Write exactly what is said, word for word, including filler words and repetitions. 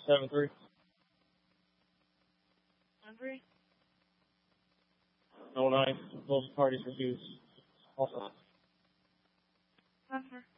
seven three. Seven three. Oh nine. Both parties refuse. Also. Transfer.